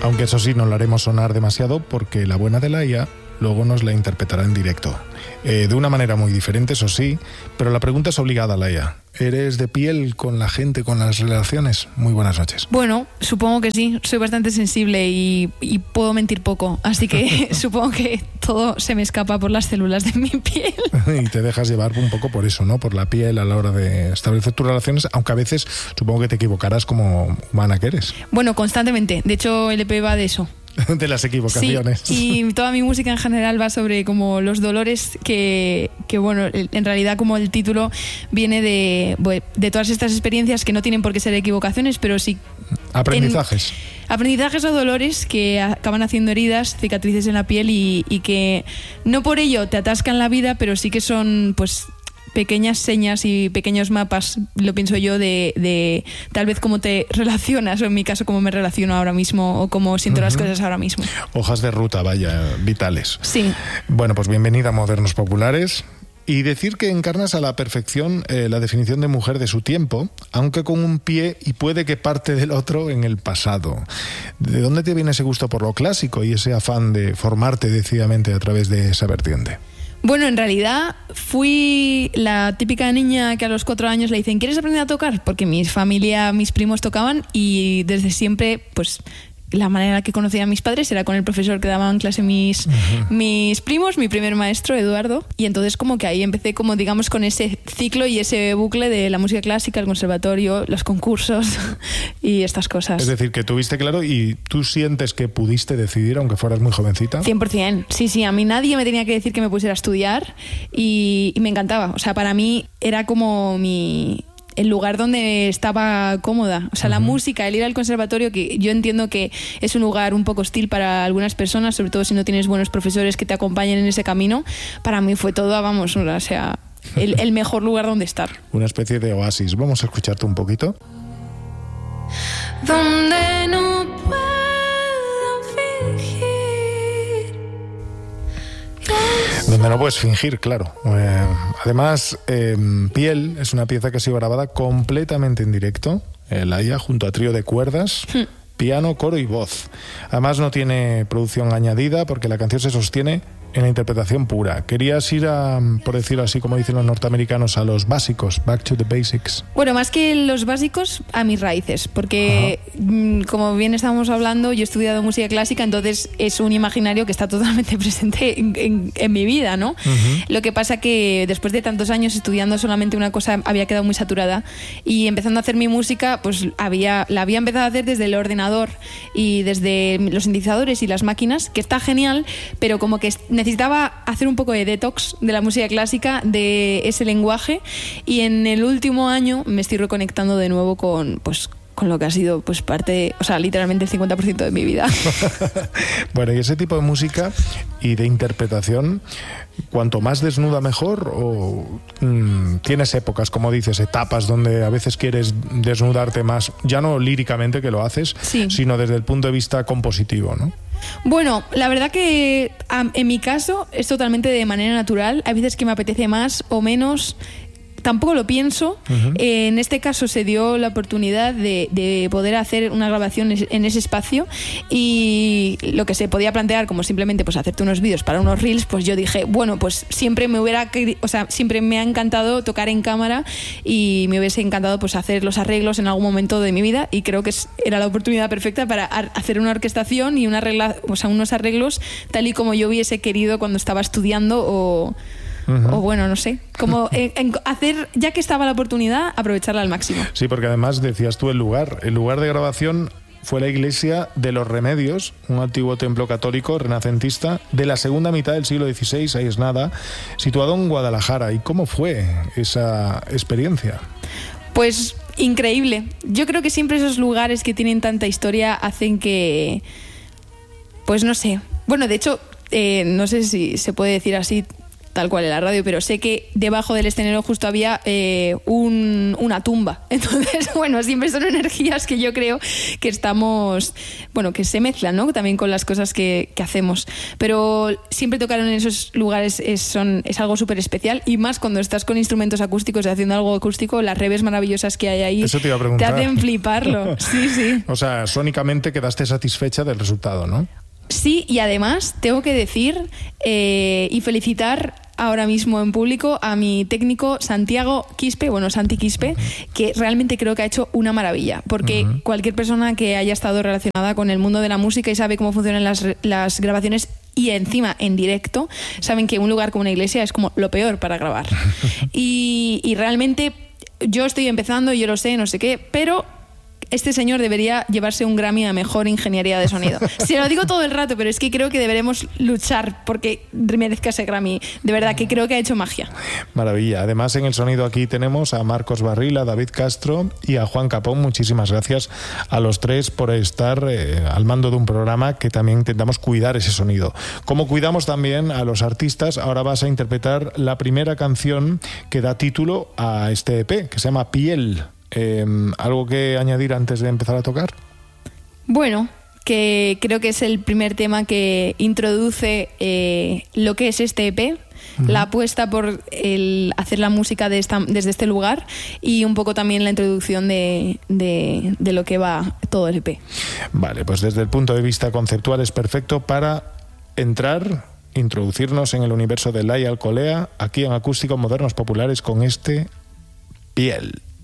Aunque eso sí, no la haremos sonar demasiado porque la buena de Laia luego nos la interpretará en directo. De una manera muy diferente, eso sí, pero la pregunta es obligada, Laia. ¿Eres de piel con la gente, con las relaciones? Muy buenas noches. Bueno, supongo que sí. Soy bastante sensible y puedo mentir poco. Así que supongo que todo se me escapa por las células de mi piel. Y te dejas llevar un poco por eso, ¿no? Por la piel a la hora de establecer tus relaciones, aunque a veces supongo que te equivocarás como humana que eres. Bueno, constantemente. De hecho, el EP va de eso. De las equivocaciones. Sí, y toda mi música en general va sobre como los dolores que bueno, en realidad como el título viene de todas estas experiencias que no tienen por qué ser equivocaciones, pero sí aprendizajes. Aprendizajes o dolores que acaban haciendo heridas, cicatrices en la piel y que no por ello te atascan la vida, pero sí que son pues pequeñas señas y pequeños mapas, lo pienso yo, de tal vez cómo te relacionas, o en mi caso cómo me relaciono ahora mismo o cómo siento las cosas ahora mismo. Hojas de ruta, vaya, vitales. Sí. Bueno, pues bienvenida a Modernos Populares. Y decir que encarnas a la perfección la definición de mujer de su tiempo, aunque con un pie y puede que parte del otro en el pasado. ¿De dónde te viene ese gusto por lo clásico y ese afán de formarte decididamente a través de esa vertiente? Bueno, en realidad fui la típica niña que a los 4 años le dicen ¿quieres aprender a tocar? Porque mi familia, mis primos tocaban y desde siempre, pues la manera que conocía a mis padres era con el profesor que daban clase mis primos, mi primer maestro, Eduardo, y entonces como que ahí empecé como digamos con ese ciclo y ese bucle de la música clásica, el conservatorio, los concursos y estas cosas. Es decir, que tuviste claro y tú sientes que pudiste decidir aunque fueras muy jovencita. 100%, sí, a mí nadie me tenía que decir que me pusiera a estudiar y me encantaba, o sea, para mí era como el lugar donde estaba cómoda. O sea, la música, el ir al conservatorio, que yo entiendo que es un lugar un poco hostil para algunas personas, sobre todo si no tienes buenos profesores que te acompañen en ese camino, para mí fue todo, vamos, o sea, el mejor lugar donde estar. Una especie de oasis. Vamos a escucharte un poquito. Donde no puedo fingir. Donde no puedes fingir, claro. Además, Piel es una pieza que ha sido grabada completamente en directo, Laia, junto a trío de cuerdas, piano, coro y voz. Además no tiene producción añadida porque la canción se sostiene en la interpretación pura. Querías ir a, por decirlo así, como dicen los norteamericanos, a los básicos, back to the basics. Bueno, más que los básicos, a mis raíces, porque como bien estábamos hablando, yo he estudiado música clásica, entonces es un imaginario que está totalmente presente en mi vida, ¿no? Lo que pasa que después de tantos años estudiando solamente una cosa había quedado muy saturada y empezando a hacer mi música, pues la había empezado a hacer desde el ordenador y desde los sintetizadores y las máquinas, que está genial, pero como que necesitaba hacer un poco de detox de la música clásica, de ese lenguaje, y en el último año me estoy reconectando de nuevo con lo que ha sido pues parte, o sea, literalmente el 50% de mi vida. Bueno, y ese tipo de música y de interpretación, cuanto más desnuda mejor, o tienes épocas, como dices, etapas donde a veces quieres desnudarte más, ya no líricamente que lo haces, sino desde el punto de vista compositivo, ¿no? Bueno, la verdad que en mi caso es totalmente de manera natural. Hay veces que me apetece más o menos. Tampoco lo pienso. En este caso se dio la oportunidad de poder hacer una grabación en ese espacio y lo que se podía plantear como simplemente pues hacerte unos vídeos para unos reels, pues yo dije, bueno, pues siempre me ha encantado tocar en cámara y me hubiese encantado pues hacer los arreglos en algún momento de mi vida y creo que era la oportunidad perfecta para hacer una orquestación y unos arreglos tal y como yo hubiese querido cuando estaba estudiando o bueno, no sé, como hacer, ya que estaba la oportunidad, aprovecharla al máximo. Sí, porque además decías tú el lugar de grabación fue la iglesia de los Remedios, un antiguo templo católico renacentista de la segunda mitad del siglo XVI, ahí es nada, situado en Guadalajara. ¿Y cómo fue esa experiencia? Pues increíble. Yo creo que siempre esos lugares que tienen tanta historia hacen que, pues no sé, bueno, de hecho, no sé si se puede decir así, tal cual en la radio, pero sé que debajo del escenario justo había una tumba. Entonces, bueno, siempre son energías que yo creo que estamos, bueno, que se mezclan, ¿no? También con las cosas que hacemos. Pero siempre tocar en esos lugares es algo súper especial, y más cuando estás con instrumentos acústicos y haciendo algo acústico, las reves maravillosas que hay ahí. Eso te iba a preguntar. Te hacen fliparlo. Sí, sí. O sea, sónicamente quedaste satisfecha del resultado, ¿no? Sí, y además tengo que decir y felicitar ahora mismo en público a mi técnico Santiago Quispe, Santi Quispe, que realmente creo que ha hecho una maravilla, porque cualquier persona que haya estado relacionada con el mundo de la música y sabe cómo funcionan las grabaciones y encima en directo, saben que un lugar como una iglesia es como lo peor para grabar. Y realmente yo estoy empezando, yo lo sé, no sé qué, pero este señor debería llevarse un Grammy a mejor ingeniería de sonido. Se lo digo todo el rato, pero es que creo que deberemos luchar porque merezca ese Grammy. De verdad, que creo que ha hecho magia. Maravilla. Además, en el sonido aquí tenemos a Marcos Barril, a David Castro y a Juan Capón. Muchísimas gracias a los tres por estar al mando de un programa que también intentamos cuidar ese sonido. Como cuidamos también a los artistas, ahora vas a interpretar la primera canción que da título a este EP, que se llama Piel. ¿Algo que añadir antes de empezar a tocar? Bueno, que creo que es el primer tema que introduce lo que es este EP, la apuesta por hacer la música desde este lugar, y un poco también la introducción de lo que va todo el EP. Vale, pues desde el punto de vista conceptual es perfecto para introducirnos en el universo de Laia Alcolea, aquí en Acústicos Modernos Populares con este Piel.